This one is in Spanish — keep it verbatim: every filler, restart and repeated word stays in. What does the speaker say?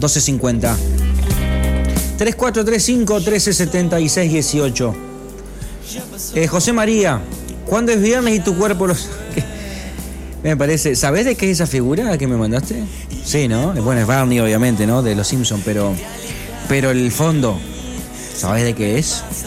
doce cincuenta. tres cuatro tres cinco, trece setenta y seis, dieciocho. Eh, José María, ¿cuándo es viernes y tu cuerpo los...? Me parece... ¿Sabés de qué es esa figura que me mandaste? Sí, ¿no? Bueno, es Barney, obviamente, ¿no? De los Simpsons, pero... Pero el fondo, ¿sabés de qué es?